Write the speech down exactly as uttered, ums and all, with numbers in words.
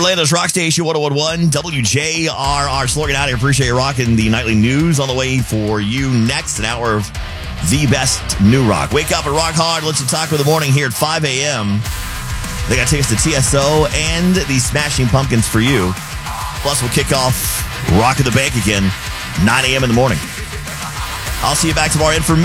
Orlando's Rock Station one oh one point one, W J R R. Slogan out here. Appreciate you rocking the nightly news on the way for you next. An hour of the best new rock. Wake up and rock hard. Let's talk with the morning here at five a.m. They got tickets to T S O and the Smashing Pumpkins for you. Plus, we'll kick off Rock of the Bank again, nine a.m. in the morning. I'll see you back tomorrow. And for